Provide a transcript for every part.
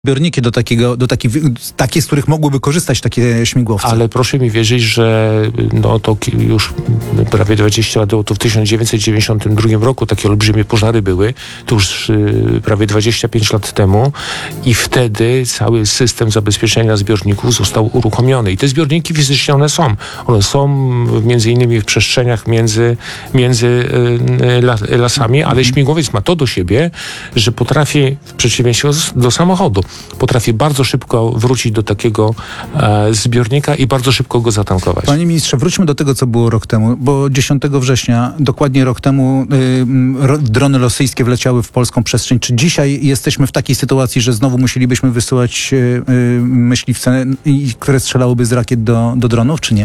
zbiorniki takie, z których mogłyby korzystać takie śmigłowce. Ale proszę mi wierzyć, że to już prawie 20 lat było, to w 1992 roku takie olbrzymie pożary były, to już prawie 25 lat temu i wtedy cały system zabezpieczenia zbiorników został uruchomiony. I te zbiorniki fizycznie one są między innymi w przestrzeniach między lasami, ale śmigłowiec ma to do siebie, że potrafi, w przeciwieństwie do samochodu, potrafi bardzo szybko wrócić do takiego zbiornika i bardzo szybko go zatankować. Panie ministrze, wróćmy do tego, co było rok temu, bo 10 września, dokładnie rok temu, drony rosyjskie wleciały w polską przestrzeń. Czy dzisiaj jesteśmy w takiej sytuacji, że znowu musielibyśmy wysyłać myśliwce, które strzelałyby z rakiet do dronów, czy nie?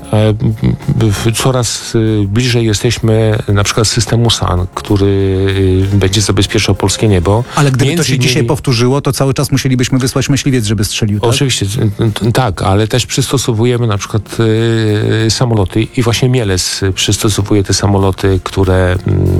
Coraz bliżej jesteśmy na przykład systemu SAN, który będzie zabezpieczał polskie niebo. Ale gdyby to się dzisiaj powtórzyło, to cały czas musielibyśmy wysłać myśliwiec, żeby strzelił, tak? Oczywiście, tak, ale też przystosowujemy na przykład samoloty i właśnie Mielec przystosowuje te samoloty, które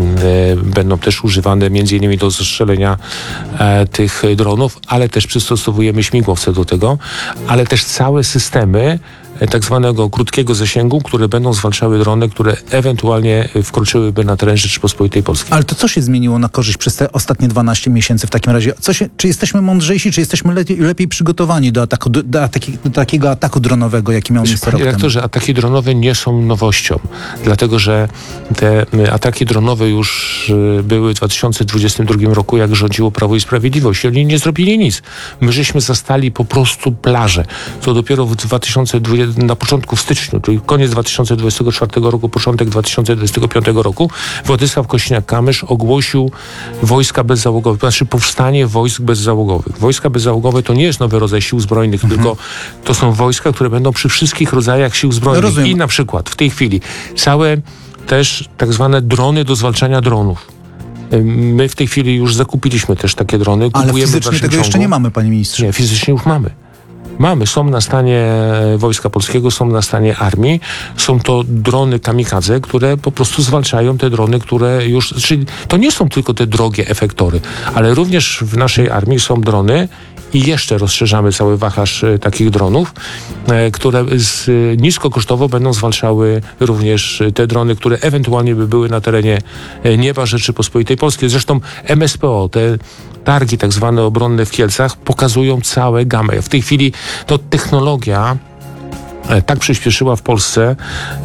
będą też używane między innymi do zestrzelenia tych dronów, ale też przystosowujemy śmigłowce do tego, ale też całe systemy tak zwanego krótkiego zasięgu, które będą zwalczały drony, które ewentualnie wkroczyłyby na teren Rzeczypospolitej Polskiej. Ale to co się zmieniło na korzyść przez te ostatnie 12 miesięcy w takim razie? Czy jesteśmy mądrzejsi, czy jesteśmy lepiej przygotowani do takiego ataku dronowego, jaki miał miejsce rok temu? Że ataki dronowe nie są nowością, dlatego że te ataki dronowe już były w 2022 roku, jak rządziło Prawo i Sprawiedliwość. I oni nie zrobili nic. My żeśmy zastali po prostu plażę. To dopiero na początku, w styczniu, czyli koniec 2024 roku, początek 2025 roku, Władysław Kosiniak-Kamysz ogłosił wojska bezzałogowe, to znaczy powstanie wojsk bezzałogowych. Wojska bezzałogowe to nie jest nowy rodzaj sił zbrojnych, tylko to są wojska, które będą przy wszystkich rodzajach sił zbrojnych. I na przykład w tej chwili całe też tak zwane drony do zwalczania dronów. My w tej chwili już zakupiliśmy też takie drony. Ale fizycznie tego jeszcze nie mamy, panie ministrze. Nie, fizycznie już mamy. Są na stanie Wojska Polskiego, są na stanie armii. Są to drony kamikadze, które po prostu zwalczają te drony, które już... Czyli to nie są tylko te drogie efektory, ale również w naszej armii są drony i jeszcze rozszerzamy cały wachlarz takich dronów, które niskokosztowo będą zwalczały również te drony, które ewentualnie by były na terenie nieba Rzeczypospolitej Polskiej. Zresztą MSPO, te targi tak zwane obronne w Kielcach pokazują całe gamę. W tej chwili to technologia tak przyspieszyła w Polsce,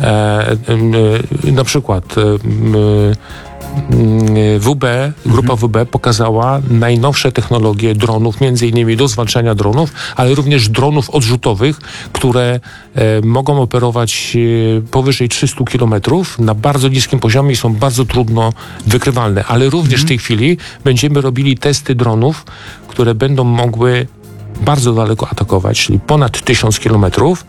na przykład grupa WB pokazała najnowsze technologie dronów, między innymi do zwalczania dronów, ale również dronów odrzutowych, które mogą operować powyżej 300 km na bardzo niskim poziomie i są bardzo trudno wykrywalne. Ale również w tej chwili będziemy robili testy dronów, które będą mogły bardzo daleko atakować, czyli ponad 1000 km.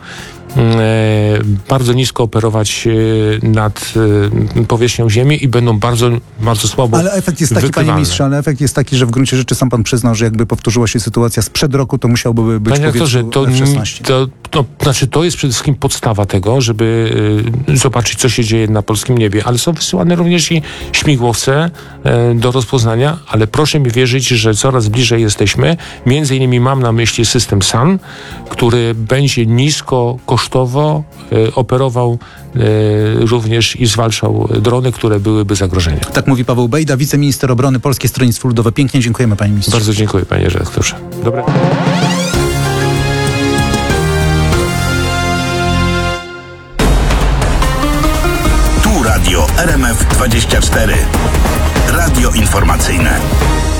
Bardzo nisko operować nad powierzchnią ziemi i będą bardzo, bardzo słabo Ale efekt jest taki, panie ministrze, że w gruncie rzeczy sam pan przyznał, że jakby powtórzyła się sytuacja sprzed roku, to musiałby być F-16. To jest przede wszystkim podstawa tego, żeby zobaczyć, co się dzieje na polskim niebie, ale są wysyłane również i śmigłowce do rozpoznania, ale proszę mi wierzyć, że coraz bliżej jesteśmy. Między innymi mam na myśli system SAN, który będzie nisko kosztowo operował również i zwalczał drony, które byłyby zagrożeniem. Tak mówi Paweł Bejda, wiceminister obrony, Polskie Stronnictwo Ludowe. Pięknie dziękujemy, panie ministrze. Bardzo dziękuję, panie redaktorze. Dobre. Tu radio RMF 24. Radio informacyjne.